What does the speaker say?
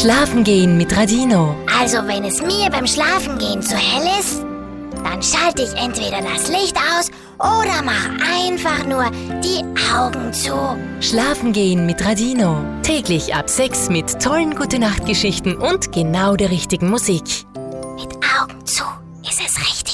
Schlafen gehen mit Radino. Also wenn es mir beim Schlafengehen zu hell ist, dann schalte ich entweder das Licht aus oder mach einfach nur die Augen zu. Schlafen gehen mit Radino. Täglich ab 6 mit tollen Gute-Nacht-Geschichten und genau der richtigen Musik. Mit Augen zu ist es richtig.